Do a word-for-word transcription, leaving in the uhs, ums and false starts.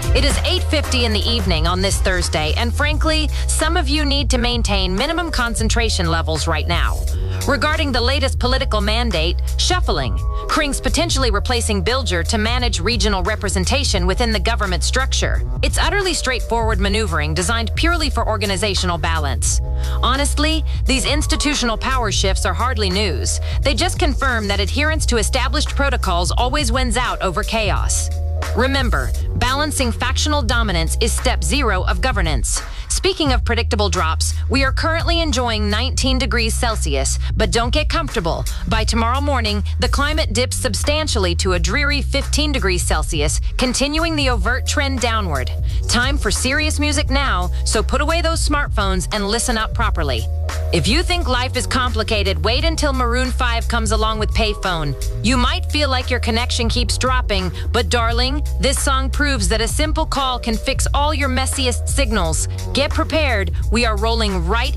It is eight fifty in the evening on this Thursday, and frankly, some of you need to maintain minimum concentration levels right now. Regarding the latest political mandate, shuffling, Kring's potentially replacing Bilger to manage regional representation within the government structure. It's utterly straightforward maneuvering designed purely for organizational balance. Honestly, these institutional power shifts are hardly news. They just confirm that adherence to established protocols always wins out over chaos. Remember, balancing factional dominance is step zero of governance. Speaking of predictable drops, we are currently enjoying nineteen degrees Celsius, but don't get comfortable. By tomorrow morning, the climate dips substantially to a dreary fifteen degrees Celsius, continuing the overt trend downward. Time for serious music now, so put away those smartphones and listen up properly. If you think life is complicated, wait until Maroon five comes along with Payphone. You might feel like your connection keeps dropping, but darling, this song proves that a simple call can fix all your messiest signals. Get prepared, we are rolling right